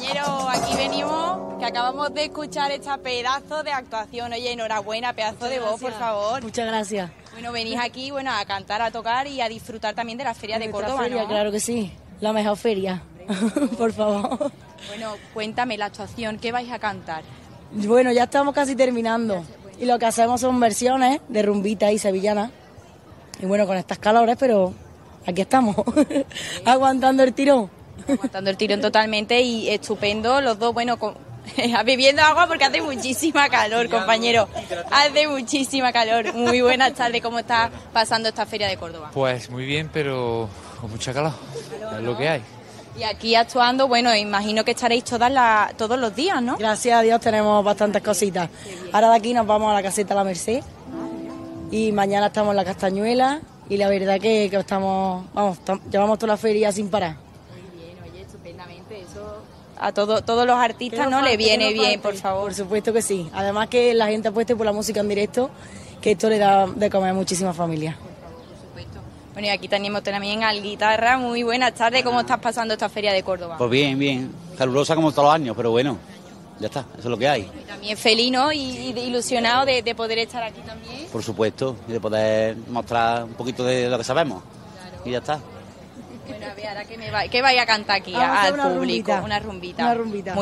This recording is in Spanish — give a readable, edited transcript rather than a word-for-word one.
Compañero, aquí venimos, que acabamos de escuchar esta pedazo de actuación. Oye, enhorabuena, pedazo de voz, por favor. Muchas gracias. Bueno, venís aquí, bueno, a cantar, a tocar y a disfrutar también de la Feria de Córdoba, feria, ¿no? claro que sí, la mejor feria, por favor. Bueno, cuéntame la actuación, ¿qué vais a cantar? Bueno, ya estamos casi terminando y lo que hacemos son versiones de rumbitas y sevillanas. Y bueno, con estas calores, pero aquí estamos, aguantando el tirón. Aguantando el tirón totalmente y estupendo los dos, bueno, bebiendo agua porque hace muchísima calor, compañero. Hace muchísima calor. Muy buenas tardes, ¿cómo está pasando esta Feria de Córdoba? Pues muy bien, pero con mucha calor, es lo que hay. Y aquí actuando, bueno, imagino que estaréis todos los días, ¿no? Gracias a Dios tenemos bastantes cositas. Ahora de aquí nos vamos a la caseta La Merced y mañana estamos en la Castañuela y la verdad que estamos, llevamos toda la feria sin parar. Muy bien, oye, estupendamente, eso a todos los artistas no le viene bien, por favor. Por supuesto que sí. Además que la gente apueste por la música en directo, que esto le da de comer a muchísimas familias. Bueno, y aquí tenemos también al guitarra. Muy buenas tardes, ¿cómo estás pasando esta Feria de Córdoba? Pues bien, bien. Calurosa como todos los años, pero bueno, ya está, eso es lo que hay. Y también feliz, ¿no? Y ilusionado de poder estar aquí también. Por supuesto, y de poder mostrar un poquito de lo que sabemos. Claro. Y ya está. Bueno, a ver, ahora que vaya a cantar aquí al público, una rumbita. Una rumbita.